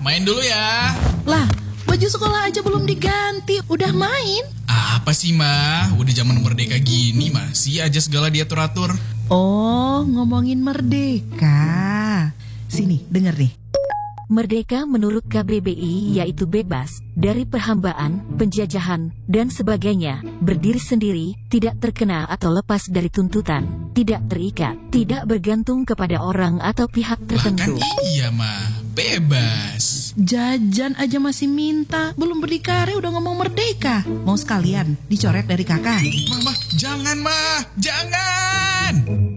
main dulu ya. Lah, baju sekolah aja belum diganti, udah main? Apa sih, Ma? Udah zaman merdeka gini masih aja segala diatur-atur. Oh, ngomongin merdeka. Sini, denger nih. Merdeka menurut KBBI yaitu bebas dari perhambaan, penjajahan, dan sebagainya, berdiri sendiri, tidak terkena atau lepas dari tuntutan, tidak terikat, tidak bergantung kepada orang atau pihak tertentu. Kan iya, Ma. Bebas. Jajan aja masih minta, belum berdikari udah ngomong merdeka. Mau sekalian dicoret dari kakak? Ma, jangan, Ma. Jangan.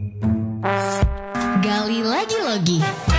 Gali lagi-lagi.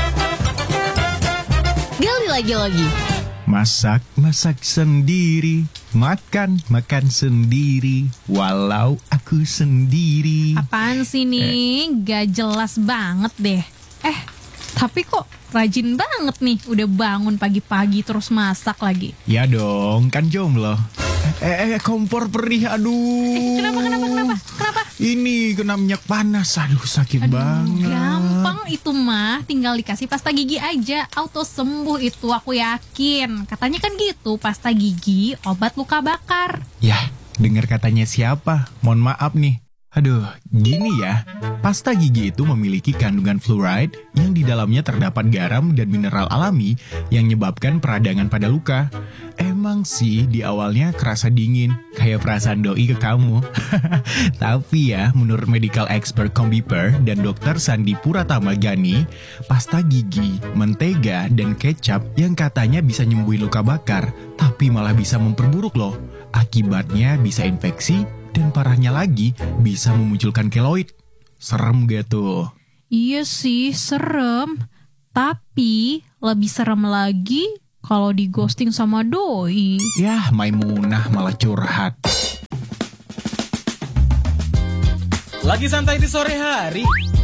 Gali lagi-lagi. Masak sendiri, makan sendiri, walau aku sendiri. Apaan sih nih? Gak jelas banget deh. Tapi kok rajin banget nih, udah bangun pagi-pagi terus masak lagi. Ya dong, kan jomblo. Kompor perih, aduh. Kenapa? Ini kena minyak panas, aduh sakit banget. Gampang itu mah, tinggal dikasih pasta gigi aja, auto sembuh itu aku yakin. Katanya kan gitu, pasta gigi obat luka bakar. Yah, dengar katanya siapa? Mohon maaf nih. Aduh, gini ya, pasta gigi itu memiliki kandungan fluoride yang di dalamnya terdapat garam dan mineral alami yang menyebabkan peradangan pada luka. Emang sih di awalnya kerasa dingin, kayak perasaan doi ke kamu. Tapi ya, menurut medical expert Combiper dan Dr. Sandi Puratama Gani, pasta gigi, mentega, dan kecap yang katanya bisa nyembuhin luka bakar, tapi malah bisa memperburuk loh. Akibatnya bisa infeksi, dan parahnya lagi bisa memunculkan keloid. Serem gak tuh? Iya sih, serem. Tapi lebih serem lagi kalau di ghosting sama doi. Yah, Maimunah malah curhat. Lagi santai di sore hari,